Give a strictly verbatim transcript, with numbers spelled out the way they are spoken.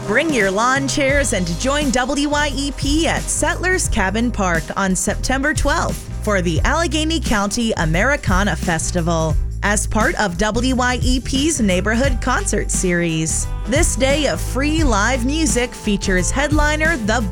Bring your lawn chairs and join W Y E P at Settlers Cabin Park on September twelfth for the Allegheny County Americana Festival as part of W Y E P's Neighborhood Concert Series. This day of free live music features headliner The